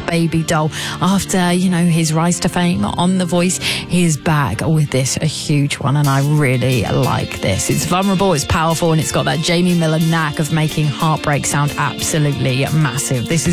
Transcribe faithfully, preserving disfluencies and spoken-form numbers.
baby doll. After, you know, his rise to fame on The Voice, he is back with this, a huge one, and I really like this. It's vulnerable, it's powerful, and it's got that Jamie Miller knack of making heartbreak sound absolutely massive. This is